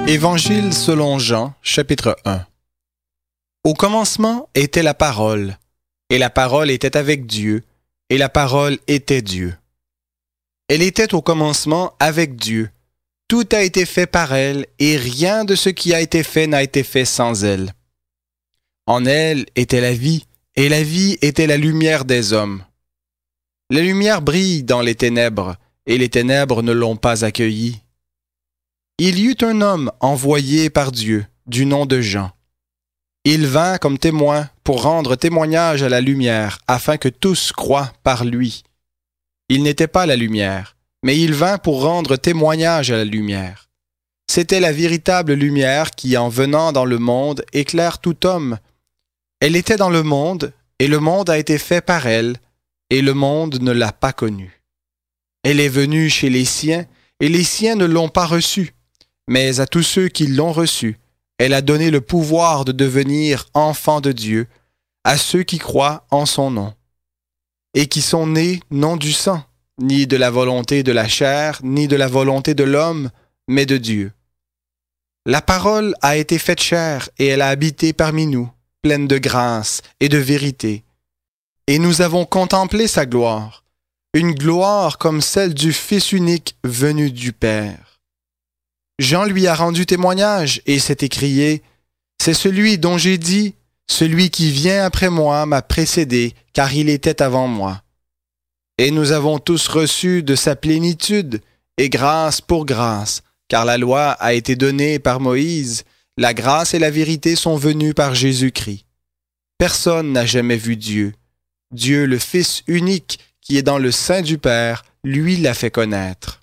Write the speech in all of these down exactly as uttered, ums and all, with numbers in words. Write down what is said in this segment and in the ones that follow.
Évangile selon Jean, chapitre un. Au commencement était la parole, et la parole était avec Dieu, et la parole était Dieu. Elle était au commencement avec Dieu. Tout a été fait par elle, et rien de ce qui a été fait n'a été fait sans elle. En elle était la vie, et la vie était la lumière des hommes. La lumière brille dans les ténèbres, et les ténèbres ne l'ont pas accueillie. Il y eut un homme envoyé par Dieu, du nom de Jean. Il vint comme témoin pour rendre témoignage à la lumière, afin que tous croient par lui. Il n'était pas la lumière, mais il vint pour rendre témoignage à la lumière. C'était la véritable lumière qui, en venant dans le monde, éclaire tout homme. Elle était dans le monde, et le monde a été fait par elle, et le monde ne l'a pas connue. Elle est venue chez les siens, et les siens ne l'ont pas reçue. Mais à tous ceux qui l'ont reçue, elle a donné le pouvoir de devenir enfants de Dieu, à ceux qui croient en son nom, et qui sont nés non du sang, ni de la volonté de la chair, ni de la volonté de l'homme, mais de Dieu. La parole a été faite chair, et elle a habité parmi nous, pleine de grâce et de vérité. Et nous avons contemplé sa gloire, une gloire comme celle du Fils unique venu du Père. Jean lui a rendu témoignage et s'est écrié « C'est celui dont j'ai dit, celui qui vient après moi m'a précédé, car il était avant moi. » Et nous avons tous reçu de sa plénitude, et grâce pour grâce, car la loi a été donnée par Moïse, la grâce et la vérité sont venues par Jésus-Christ. Personne n'a jamais vu Dieu. Dieu, le Fils unique, qui est dans le sein du Père, lui l'a fait connaître.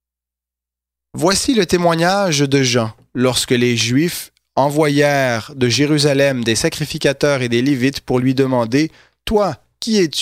Voici le témoignage de Jean, lorsque les Juifs envoyèrent de Jérusalem des sacrificateurs et des Lévites pour lui demander « Toi, qui es-tu »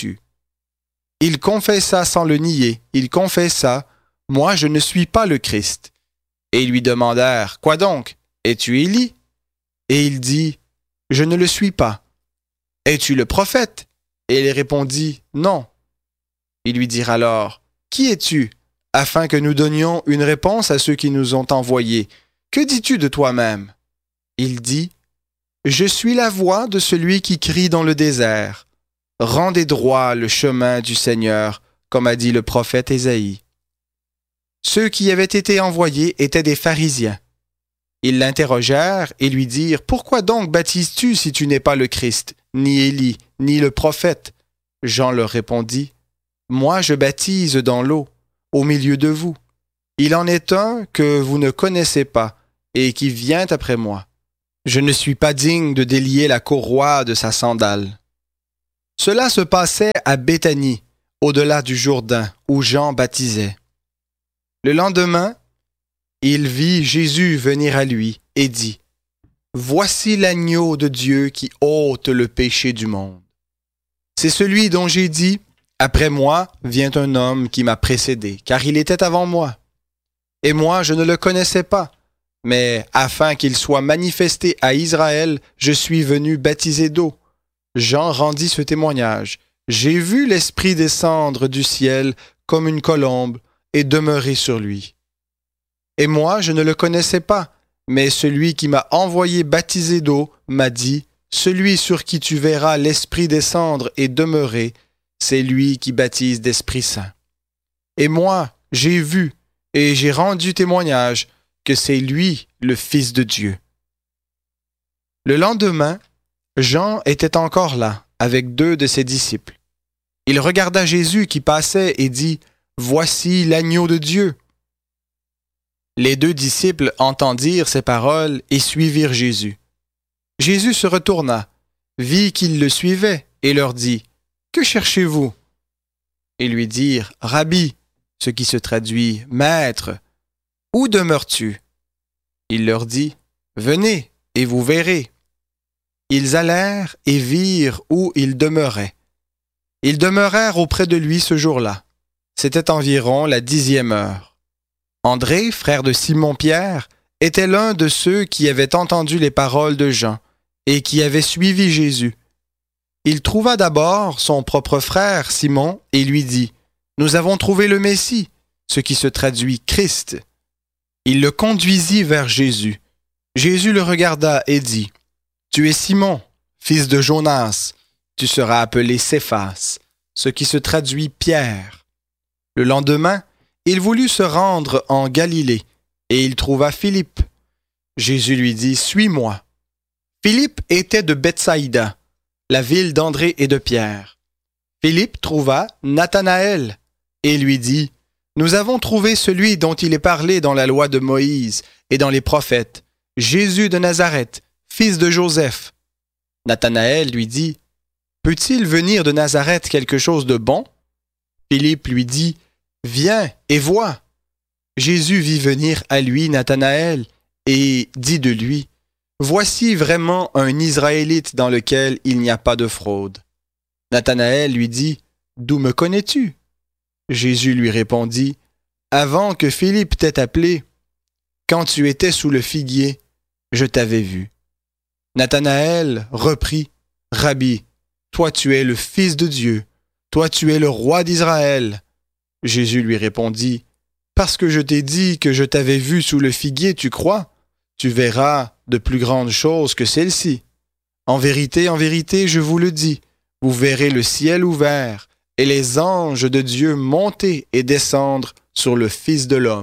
Il confessa sans le nier, il confessa « Moi, je ne suis pas le Christ ». Et ils lui demandèrent « Quoi donc? Es-tu Élie » Et il dit « Je ne le suis pas. »« Es-tu le prophète » Et il répondit « Non. » Ils lui dirent alors « Qui es-tu » afin que nous donnions une réponse à ceux qui nous ont envoyés. « Que dis-tu de toi-même » Il dit « Je suis la voix de celui qui crie dans le désert. Rendez droit le chemin du Seigneur, comme a dit le prophète Ésaïe. » Ceux qui avaient été envoyés étaient des pharisiens. Ils l'interrogèrent et lui dirent « Pourquoi donc baptises-tu si tu n'es pas le Christ, ni Élie, ni le prophète ?» Jean leur répondit « Moi je baptise dans l'eau. Au milieu de vous. Il en est un que vous ne connaissez pas et qui vient après moi. Je ne suis pas digne de délier la courroie de sa sandale. » Cela se passait à Béthanie, au-delà du Jourdain, où Jean baptisait. Le lendemain, il vit Jésus venir à lui et dit « Voici l'agneau de Dieu qui ôte le péché du monde. C'est celui dont j'ai dit « Après moi vient un homme qui m'a précédé, car il était avant moi. Et moi, je ne le connaissais pas, mais afin qu'il soit manifesté à Israël, je suis venu baptiser d'eau. » Jean rendit ce témoignage. « J'ai vu l'Esprit descendre du ciel comme une colombe et demeurer sur lui. Et moi, je ne le connaissais pas, mais celui qui m'a envoyé baptiser d'eau m'a dit, « Celui sur qui tu verras l'Esprit descendre et demeurer, c'est lui qui baptise d'Esprit Saint. Et moi, j'ai vu et j'ai rendu témoignage que c'est lui le Fils de Dieu. » Le lendemain, Jean était encore là, avec deux de ses disciples. Il regarda Jésus qui passait et dit « Voici l'agneau de Dieu. » Les deux disciples entendirent ces paroles et suivirent Jésus. Jésus se retourna, vit qu'ils le suivaient et leur dit « Que cherchez-vous » Ils lui dirent « Rabbi », ce qui se traduit « Maître, où demeures-tu » Il leur dit « Venez et vous verrez. » Ils allèrent et virent où il demeurait. Ils demeurèrent auprès de lui ce jour-là. C'était environ la dixième heure. André, frère de Simon-Pierre, était l'un de ceux qui avaient entendu les paroles de Jean et qui avaient suivi Jésus. Il trouva d'abord son propre frère Simon et lui dit « Nous avons trouvé le Messie », ce qui se traduit Christ. Il le conduisit vers Jésus. Jésus le regarda et dit, « Tu es Simon, fils de Jonas, tu seras appelé Céphas, ce qui se traduit Pierre. » Le lendemain, il voulut se rendre en Galilée, et il trouva Philippe. Jésus lui dit, « Suis-moi. » Philippe était de Bethsaïda, la ville d'André et de Pierre. Philippe trouva Nathanaël et lui dit, « Nous avons trouvé celui dont il est parlé dans la loi de Moïse et dans les prophètes, Jésus de Nazareth, fils de Joseph. » Nathanaël lui dit, « Peut-il venir de Nazareth quelque chose de bon? » Philippe lui dit, « Viens et vois. » Jésus vit venir à lui Nathanaël et dit de lui, « Voici vraiment un Israélite dans lequel il n'y a pas de fraude. » Nathanaël lui dit, « D'où me connais-tu? » Jésus lui répondit, « Avant que Philippe t'ait appelé, quand tu étais sous le figuier, je t'avais vu. » Nathanaël reprit, « Rabbi, toi tu es le Fils de Dieu, toi tu es le roi d'Israël. » Jésus lui répondit, « Parce que je t'ai dit que je t'avais vu sous le figuier, tu crois? Tu verras de plus grandes choses que celles-ci. En vérité, en vérité, je vous le dis, vous verrez le ciel ouvert et les anges de Dieu monter et descendre sur le Fils de l'homme. »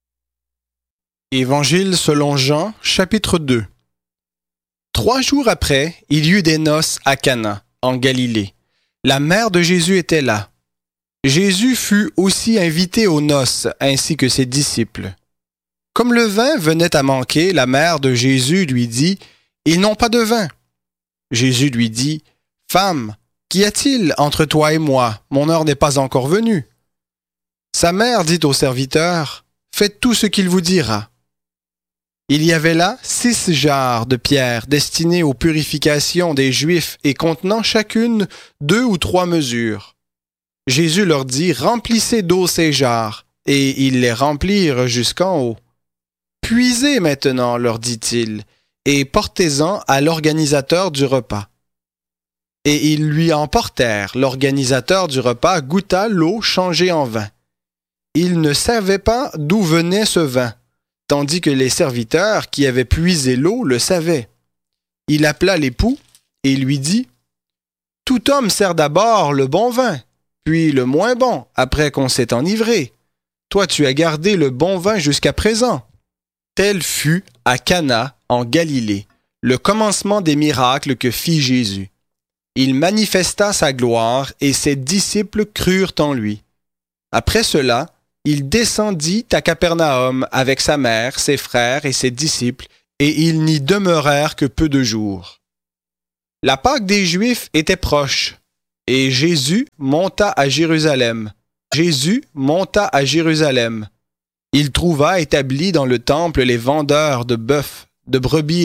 Évangile selon Jean, chapitre deux. Trois jours après, il y eut des noces à Cana, en Galilée. La mère de Jésus était là. Jésus fut aussi invité aux noces, ainsi que ses disciples. Comme le vin venait à manquer, la mère de Jésus lui dit, « Ils n'ont pas de vin. » Jésus lui dit, « Femme, qu'y a-t-il entre toi et moi? Mon heure n'est pas encore venue. » Sa mère dit au serviteur, « Faites tout ce qu'il vous dira. » Il y avait là six jarres de pierre destinées aux purifications des Juifs et contenant chacune deux ou trois mesures. Jésus leur dit, « Remplissez d'eau ces jarres, » et ils les remplirent jusqu'en haut. « Puisez maintenant, leur dit-il, et portez-en à l'organisateur du repas. » Et ils lui emportèrent. L'organisateur du repas goûta l'eau changée en vin. Il ne savait pas d'où venait ce vin, tandis que les serviteurs qui avaient puisé l'eau le savaient. Il appela l'époux et lui dit, « Tout homme sert d'abord le bon vin, puis le moins bon, après qu'on s'est enivré. Toi, tu as gardé le bon vin jusqu'à présent. » Tel fut à Cana, en Galilée, le commencement des miracles que fit Jésus. Il manifesta sa gloire et ses disciples crurent en lui. Après cela, il descendit à Capernaum avec sa mère, ses frères et ses disciples, et ils n'y demeurèrent que peu de jours. La Pâque des Juifs était proche, et Jésus monta à Jérusalem. Jésus monta à Jérusalem. Il trouva établis dans le temple les vendeurs de bœufs, de brebis